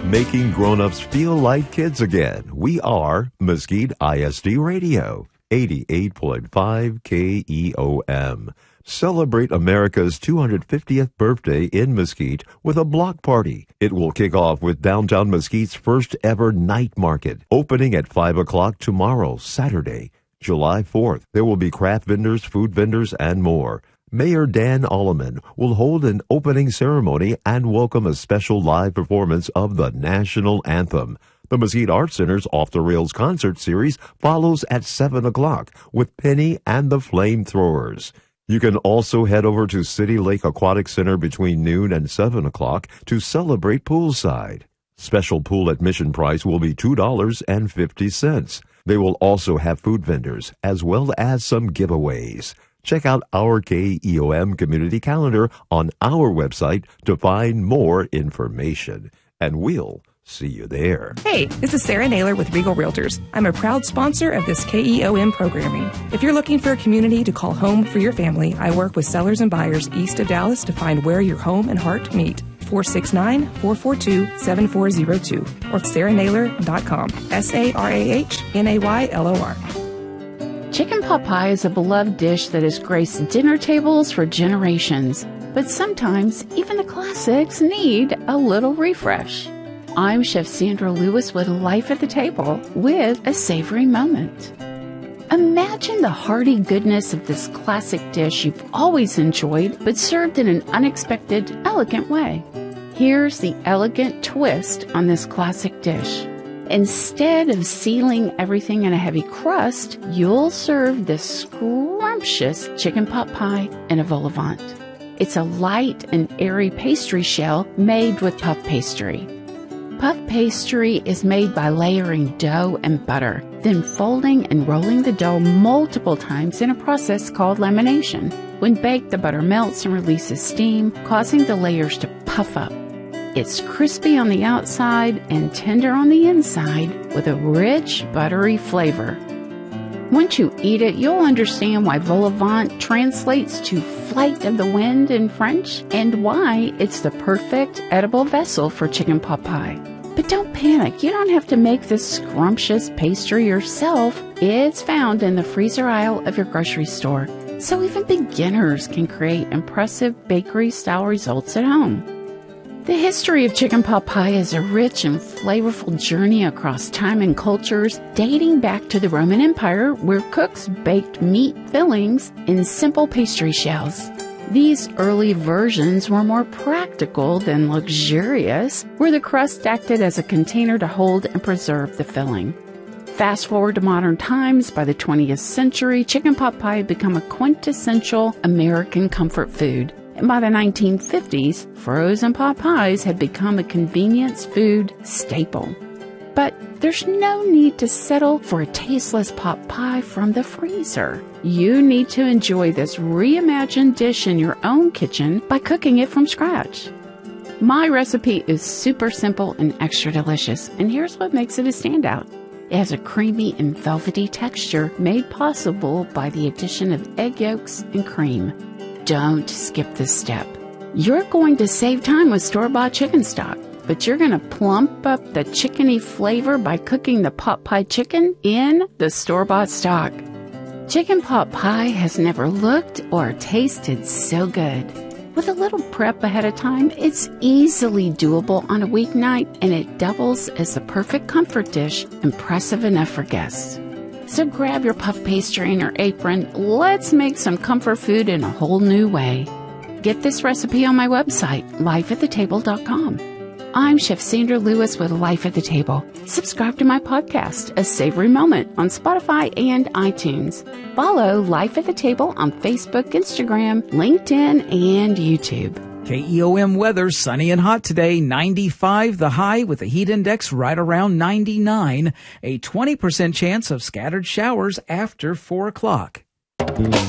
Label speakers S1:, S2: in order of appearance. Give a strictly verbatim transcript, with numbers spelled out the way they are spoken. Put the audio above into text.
S1: making grown-ups feel like kids again. We are Mesquite I S D Radio, eighty-eight point five K E O M. Celebrate America's two hundred fiftieth birthday in Mesquite with a block party. It will kick off with downtown Mesquite's first ever night market, opening at five o'clock tomorrow, Saturday, July fourth. There will be craft vendors, food vendors, and more. Mayor Dan Alleman will hold an opening ceremony and welcome a special live performance of the national anthem. The Mesquite Arts Center's Off the Rails concert series follows at seven o'clock with Penny and the Flamethrowers. You can also head over to City Lake Aquatic Center between noon and seven o'clock to celebrate poolside. Special pool admission price will be two dollars and fifty cents. They will also have food vendors as well as some giveaways. Check out our K E O M community calendar on our website to find more information. And we'll see you there.
S2: Hey, this is Sarah Naylor with Regal Realtors. I'm a proud sponsor of this K E O M programming. If you're looking for a community to call home for your family, I work with sellers and buyers east of Dallas to find where your home and heart meet. four six nine, four four two, seven four zero two or sarah naylor dot com. S A R A H N A Y L O R.
S3: Chicken pot pie is a beloved dish that has graced dinner tables for generations. But sometimes even the classics need a little refresh. I'm Chef Sandra Lewis with Life at the Table with a savory moment. Imagine the hearty goodness of this classic dish you've always enjoyed, but served in an unexpected, elegant way. Here's the elegant twist on this classic dish. Instead of sealing everything in a heavy crust, you'll serve this scrumptious chicken pot pie in a vol au vent. It's a light and airy pastry shell made with puff pastry. Puff pastry is made by layering dough and butter, then folding and rolling the dough multiple times in a process called lamination. When baked, the butter melts and releases steam, causing the layers to puff up. It's crispy on the outside and tender on the inside with a rich, buttery flavor. Once you eat it, you'll understand why vol au vent translates to flight of the wind in French and why it's the perfect edible vessel for chicken pot pie. But don't panic. You don't have to make this scrumptious pastry yourself. It's found in the freezer aisle of your grocery store, so even beginners can create impressive bakery-style results at home. The history of chicken pot pie is a rich and flavorful journey across time and cultures, dating back to the Roman Empire, where cooks baked meat fillings in simple pastry shells. These early versions were more practical than luxurious, where the crust acted as a container to hold and preserve the filling. Fast forward to modern times, by the twentieth century, chicken pot pie had become a quintessential American comfort food. And by the nineteen fifties, frozen pot pies had become a convenience food staple. But there's no need to settle for a tasteless pot pie from the freezer. You need to enjoy this reimagined dish in your own kitchen by cooking it from scratch. My recipe is super simple and extra delicious, and here's what makes it a standout. It has a creamy and velvety texture made possible by the addition of egg yolks and cream. Don't skip this step. You're going to save time with store-bought chicken stock, but you're going to plump up the chickeny flavor by cooking the pot pie chicken in the store-bought stock. Chicken pot pie has never looked or tasted so good. With a little prep ahead of time, it's easily doable on a weeknight, and it doubles as the perfect comfort dish, impressive enough for guests. So grab your puff pastry and your apron. Let's make some comfort food in a whole new way. Get this recipe on my website, life at the table dot com. I'm Chef Sandra Lewis with Life at the Table. Subscribe to my podcast, A Savory Moment, on Spotify and iTunes. Follow Life at the Table on Facebook, Instagram, LinkedIn, and YouTube.
S4: K E O M weather, sunny and hot today, ninety-five the high with a heat index right around ninety-nine. A twenty percent chance of scattered showers after four o'clock.